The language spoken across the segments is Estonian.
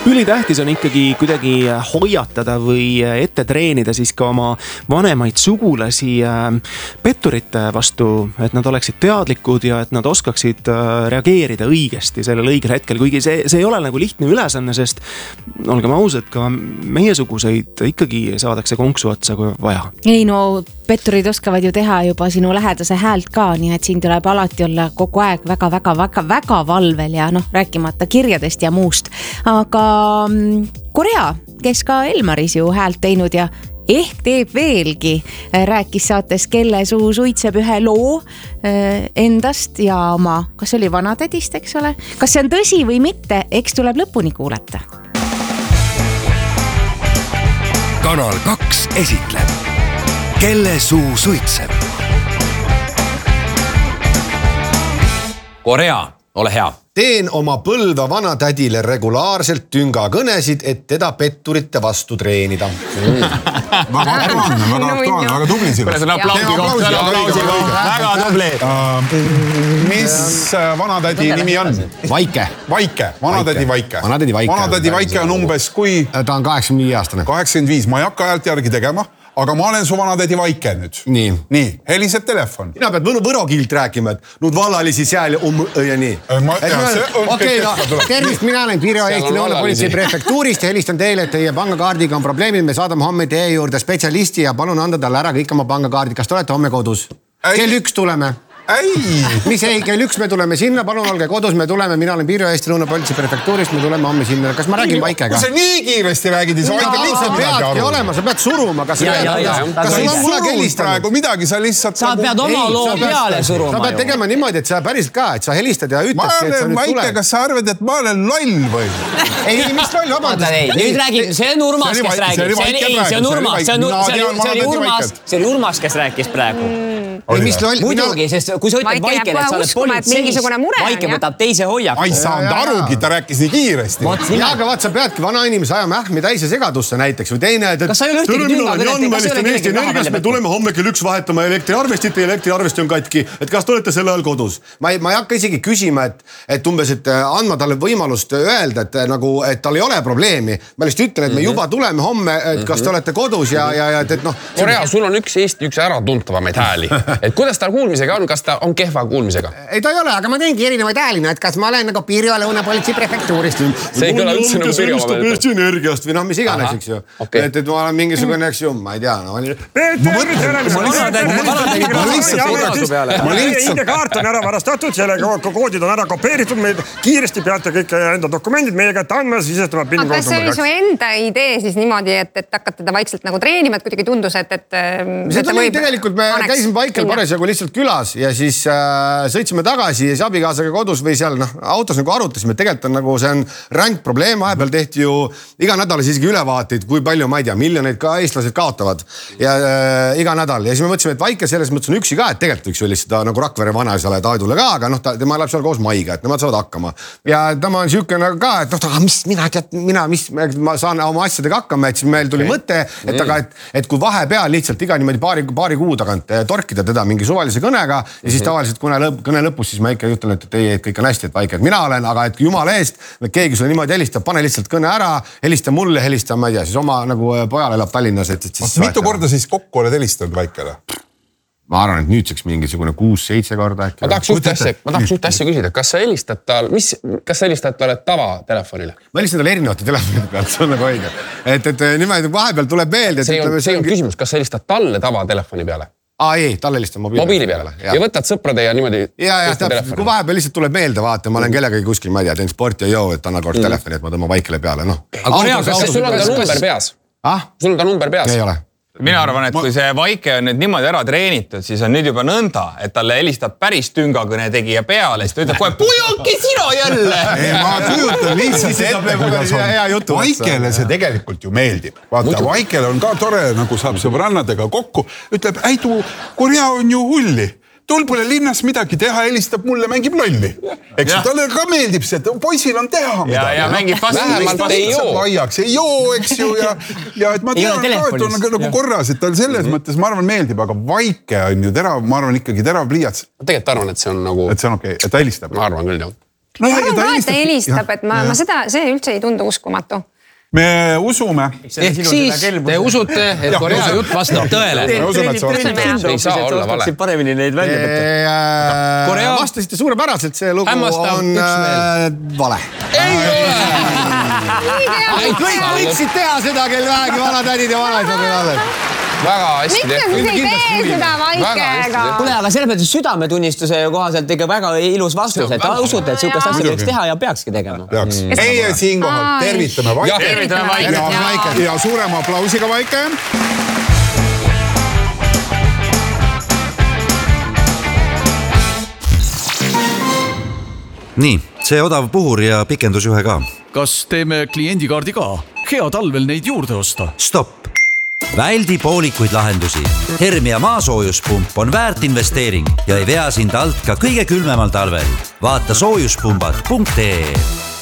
Ülitähtis on ikkagi kuidagi hoiatada või ette treenida siis ka oma vanemaid sugulasi petturite vastu, et nad oleksid teadlikud ja et nad oskaksid reageerida õigesti sellel õigel hetkel, kuigi see ei ole nagu lihtne ülesanne, sest olgem ausad, ka meiesuguseid ikkagi saadakse konksu otsa, kui vaja. Ei no, petturid oskavad ju teha juba sinu lähedase häält ka, nii et siin tuleb alati olla kogu aeg väga valvel ja rääkimata kirjadest ja muust. Aga Korea, kes ka Elmaris ju häält teinud ja ehk teeb veelgi, rääkis saates Kelle suu suitseb ühe loo endast ja oma, kas oli vanatädist, eks ole? Kas see on tõsi või mitte, eks tuleb lõpuni kuulata. Kanal 2 esitleb Kelle suu suitseb. Korea, ole hea. Teen oma põlva vanatädile regulaarselt tüngakõnesid, et teda petturite vastu treenida. Väga aktuaalne, väga tubli sinust. See on aplausi koht, väga tubli. Mis vanatädi nimi on? Vaike. Vanatädi Vaike. Vanatädi Vaike on umbes kui? Ta on 85-aastane. 85, ma ei hakka häält järgi tegema. Aga ma olen su vanatädi Vaike nüüd. Nii, heliseb telefon. Mina pead võrokiilt rääkima, et nüüd vallalisi seal ja nii. Tervist, mina olen Pirjo Eesti Lõunapolitsei prefektuurist ja helistan teile, et teie pangakaardiga on probleemid. Me saadame homme teie juurde spetsialisti ja palun anda talle ära kõik oma pangakaardid. Kas te olete homme kodus? Kell 1 tuleme. Mis ei, kell 1 me tuleme sinna, palun olge kodus, me tuleme, mina olen Pirjo Eesti Lõunapolitsei prefektuurist, me tuleme homme sinna. Kas ma räägin Vaikega? Kui sa nii kiiresti räägid, siis Vaike lihtsalt peadki olema, sa pead suruma. Kas sul on mulle helistanud? Midagi, sa lihtsalt... Sa pead oma loo peale suruma. Sa pead tegema niimoodi, et sa päriselt ka, et sa helistad ja ütled, et sa nüüd Vaike, tuleb. kas sa arvad, et ma olen loll või? Ei, mis loll, vabandust. Nüüd räägib, see on Urmas, kes räägib. See oli Urmas, kes rääkis praegu. Muidugi, sest kui sa ütled Vaikele, et sa oled politseis, Vaike võtab teise hoiaku. Ma ei saanud arugi, ta rääkis nii kiiresti. Ja, aga vaat sa peadki vana inimese ajama ähmi täise segadusse näiteks või teine, et kas sa ei ole ühtegi tünga me tuleme homme kell 1 vahetama elektriarvestit ja elektriarvesti on katki, et kas te olete selle ajal kodus? Ma ei hakka isegi küsima, et umbes, et andma talle võimalust öelda, et tal ei ole probleemi. Ma lihtsalt ütlen, et me juba tuleme homme, et kas te olete kodus ja et noh... Korea, sul on üks Eesti, üks äratuntavamaid hääli. Et kuidas tal kuulmisega on? Kas ta on kehva kuulmisega? Ei, ta ei ole, aga ma teengi erinevaid häälina, et kas ma olen nagu Pirjo Lõunapolitsei prefektuurist. See ei kõla üldse nagu Pirjo Eesti Energiast või mis iganes, eks ju. Et ma olen mingisugune, eks ju, ma ei tea. ID-kaart on ära varastatud, selle koodid on ära kopeeritud, me kiiresti peate kõik enda dokumendid meie kätte andma ja sisestama PIN-kood. Aga see oli su enda idee siis niimoodi, et hakkad teda vaikselt nagu treenima, et kuidagi tundus, et see tuli tegelikult, me käisime Vaikel parasjagu lihtsalt külas ja siis sõitsime tagasi ja siis abikaasaga kodus või seal autos nagu arutasime, et tegelikult on nagu see on ränk probleem, vahepeal tehti ju iga nädal isegi ülevaateid, kui palju, ma ei tea, miljoneid ka eestlased kaotavad ja iga nädal ja siis me mõtlesime, et Vaike selles mõttes on üksi ka, et tegelikult võiks ju lihtsalt nagu Rakvere vanaisale Taidule ka, aga tema läheb seal koos Maiga, et nemad saavad hakkama ja tema on siukene ka, et ma saan oma asjadega hakkama, et siis meil tuli mõte, et kui vahepeal lihtsalt iga niimoodi paari kuu tagant torkida teda mingi suvalise kõnega ja siis tavaliselt kõne lõpus siis ma ikka ütlen, et teie kõik on hästi, et Vaike, et mina olen, aga et jumala eest, et keegi sulle niimoodi helistab, pane lihtsalt kõne ära, helista mulle, helista, ma ei tea, siis oma nagu pojal elab Tallinnas, et siis... Mitu korda siis kokku oled helistanud Vaikele? Ma arvan, et nüüdseks mingisugune 6-7 korda äkki. Ma tahaks ühte asja küsida, kas sa helistad talle tavatelefonile? Ma helistan talle erinevate telefonide pealt, see on nagu õige. Et niimoodi vahepeal tuleb meelde... See on küsimus, kas sa helistad talle tavatelefoni peale? Ei, talle helistan mobiili peale. Ja võtad sõprade ja niimoodi... Ja, kui vahepeal lihtsalt tuleb meelde, vaata, ma olen kellegagi kuskil, ma ei tea, teen sporti ja et anna kord telefoni, et ma tõmba Vaikele peale, noh. Aga kas sul on ta number peas? Sul on ta number peas? Ei ole. Mina arvan, et kui see Vaike on nüüd niimoodi ära treenitud, siis on nüüd juba nõnda, et talle helistab päris tüngakõne tegija peale, siis ta ütleb kohe, pujanki sina jälle! Ma kujutan lihtsalt ette, kuidas on. Vaikele see tegelikult ju meeldib. Vaata, Vaikele on ka tore, nagu saab sõbrannadega kokku, ütleb, tuu Korea on ju hulli. Tul pole linnas midagi teha, helistab mulle, mängib lolli. Eks talle ka meeldib see, et poisil on teha midagi. Ja mängib vähemalt ei joo. Ei joo, eks ju, ja et ma tean ka, et on nagu korras, et tal selles mõttes, ma arvan, meeldib, aga Vaike on ju terav, ma arvan ikkagi terav pliiats. Tegelikult arvan, et see on nagu... Et see on okei, et ta helistab. Ma arvan küll, jah. Ma arvan ka, et ta helistab, et ma seda, see üldse ei tundu uskumatu. Me usume. Ehk siis te usute, et Korea jutt vastab tõele. Me usume, et ei saa olla vale. Paremini neid välja võtta. Vastasite suurepäraselt, see lugu on vale. Ei ole! Kõik võiksid teha seda, kel vähegi vanatädid ja vanaisad. Väga hästi tehtud. Miks sa siis ei tee seda Vaikega? Kuule, aga selle pealt südametunnistuse kohaselt ikka väga ilus vastus, et usute, et sihukest asja võiks teha ja peakski tegema. Meie siinkohal tervitame Vaike. Ja suurema aplausiga Vaike. Nii, see odav puhur ja pikendusjuhe ka. Kas teeme kliendikaardi ka? Hea talvel neid juurde osta. Stopp! Väldi poolikuid lahendusi. Hermia maasoojuspump on väärt investeering ja ei vea sind alt ka kõige külmemal talvel. Vaata soojuspumbad.ee.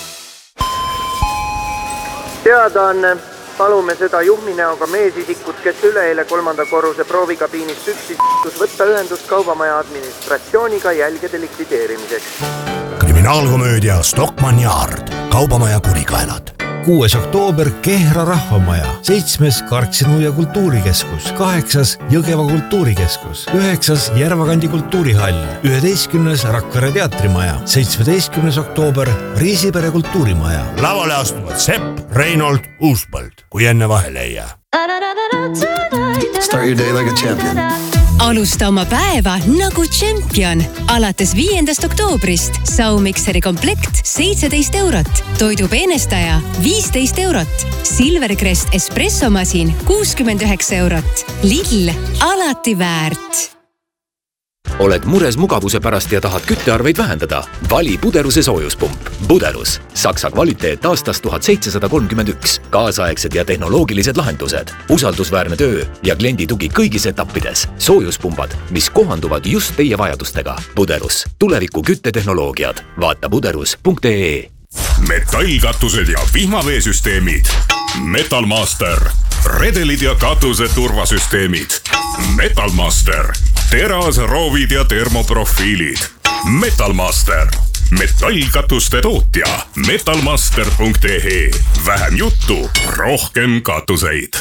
Teadaanne. Palume seda juhminäoga meesisikut, kes üleeile 3. korruse proovikabiinist üksis võtta ühendust kaubamaja administratsiooniga jälgede likvideerimiseks. Kriminaalkomöödia Stockmann Yard. Kaubamaja kurikaelad. 6. oktoober Kehra rahvamaja, 7. Karksinu ja kultuurikeskus, 8. Jõgeva kultuurikeskus, 9. Järvakandi kultuurihall, 11. Rakvere teatrimaja, 17. oktoober Riisipere kultuurimaja. Lavale astuvad Sepp, Reinold, Uuspõld, kui enne vahele ei jää. Start your day like a champion. Alusta oma päeva nagu tšempion. Alates 5. oktoobrist saumikseri komplekt 17 €, toidupeenestaja 15 €, Silvercrest espressomasin 69 €. Lidl, alati väärt. Oled mures mugavuse pärast ja tahad küttearveid vähendada? Vali Buderuse soojuspump. Buderus. Saksa kvaliteet aastast 1731. Kaasaegsed ja tehnoloogilised lahendused. Usaldusväärne töö ja kliendi tugi kõigis etappides. Soojuspumbad, mis kohanduvad just teie vajadustega. Buderus. Tuleviku küttetehnoloogiad. Vaata buderus.ee. Metallkatused ja vihmaveesüsteemid. Metalmaster. Redelid ja katuse turvasüsteemid. Metalmaster. Teras, roovid ja termoprofiilid. Metalmaster. Metallkatuste tootja. Metalmaster.ee. Vähem juttu, rohkem katuseid.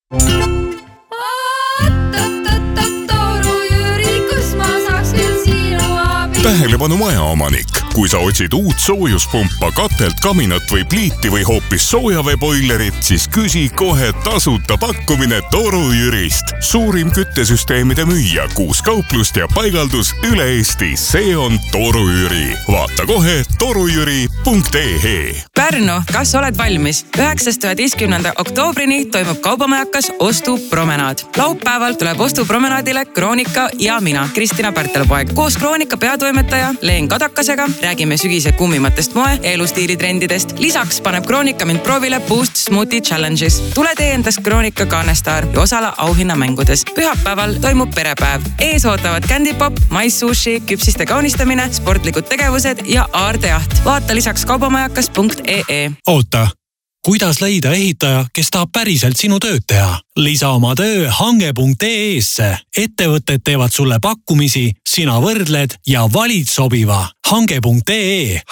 Tähelepanu majaomanik. Kui sa otsid uut soojuspumpa, katelt, kaminat või pliiti või hoopis soojaveeboilerit, siis küsi kohe tasuta pakkumine Toru Jürist. Suurim küttesüsteemide müüja, 6 kauplust ja paigaldus üle Eesti. See on Toru Jüri. Vaata kohe torujüri.ee. Pärnu, kas oled valmis? 9.–11. oktoobrini toimub kaubamajakas ostupromenaad. Laupäeval tuleb ostupromenaadile Kroonika ja mina, Kristina Pärtelpoeg. Koos Kroonika peatoimetaja Leen Kadakasega räägime sügise kummimatest moe- ja elustiilitrendidest. Lisaks paneb Kroonika mind proovile Boost Smoothie Challenges. Tule tee endast Kroonika Kaanestaar ja osala auhinnamängudes. Pühapäeval toimub perepäev. Ees ootavad kändipop, maissushi, küpsiste kaunistamine, sportlikud tegevused ja aardejaht. Vaata lisaks kaubamajakas.ee. Oota, kuidas leida ehitaja, kes tahab päriselt sinu tööd teha? Lisa oma töö hange.ee-sse. Ettevõtted teevad sulle pakkumisi, sina võrdled ja valid sobiva. Hange.ee.